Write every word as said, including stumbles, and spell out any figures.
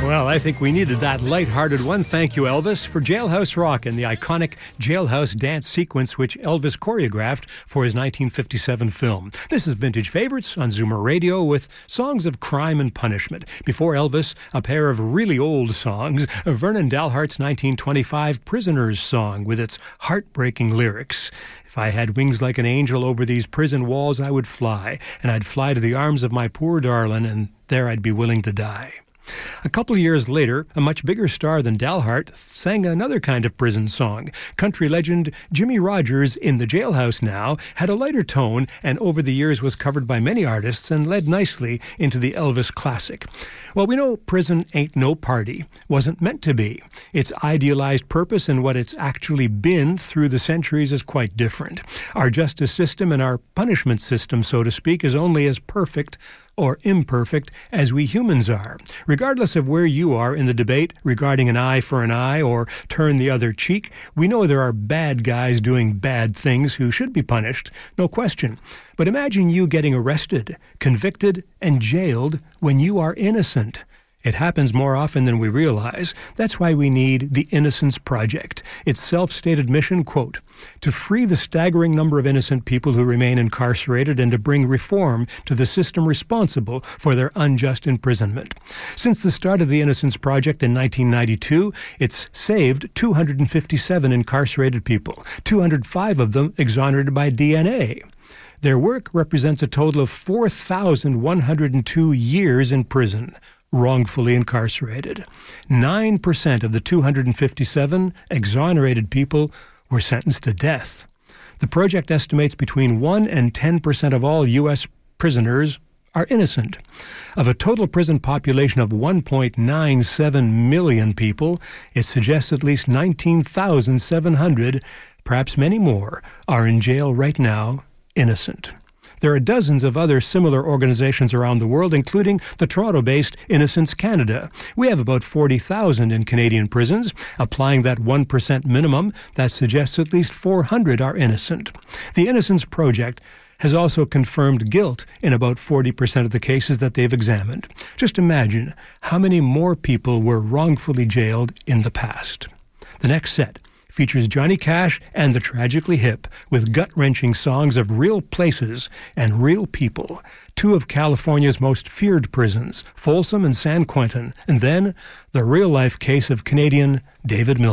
Well, I think we needed that lighthearted one. Thank you, Elvis, for Jailhouse Rock and the iconic Jailhouse dance sequence which Elvis choreographed for his nineteen fifty-seven film. This is Vintage Favorites on Zoomer Radio with songs of crime and punishment. Before Elvis, a pair of really old songs, Vernon Dalhart's nineteen twenty-five Prisoners song with its heartbreaking lyrics. If I had wings like an angel over these prison walls, I would fly, and I'd fly to the arms of my poor darling, and there I'd be willing to die. A couple of years later, a much bigger star than Dalhart sang another kind of prison song. Country legend Jimmy Rogers, In the Jailhouse Now, had a lighter tone and over the years was covered by many artists and led nicely into the Elvis classic. Well, we know prison ain't no party. Wasn't meant to be. Its idealized purpose and what it's actually been through the centuries is quite different. Our justice system and our punishment system, so to speak, is only as perfect or imperfect as we humans are. Regardless of where you are in the debate regarding an eye for an eye or turn the other cheek, we know there are bad guys doing bad things who should be punished, no question. But imagine you getting arrested, convicted, and jailed when you are innocent. It happens more often than we realize. That's why we need the Innocence Project. Its self-stated mission, quote, to free the staggering number of innocent people who remain incarcerated and to bring reform to the system responsible for their unjust imprisonment. Since the start of the Innocence Project in nineteen ninety-two, it's saved two hundred fifty-seven incarcerated people, two hundred five of them exonerated by D N A. Their work represents a total of four thousand one hundred two years in prison, wrongfully incarcerated. nine percent of the two hundred fifty-seven exonerated people were sentenced to death. The project estimates between one and ten percent of all U S prisoners are innocent. Of a total prison population of one point nine seven million people, it suggests at least nineteen thousand seven hundred, perhaps many more, are in jail right now, innocent. There are dozens of other similar organizations around the world, including the Toronto-based Innocence Canada. We have about forty thousand in Canadian prisons. Applying that one percent minimum, that suggests at least four hundred are innocent. The Innocence Project has also confirmed guilt in about forty percent of the cases that they've examined. Just imagine how many more people were wrongfully jailed in the past. The next set features Johnny Cash and the Tragically Hip with gut-wrenching songs of real places and real people. Two of California's most feared prisons, Folsom and San Quentin, and then the real-life case of Canadian David Mills.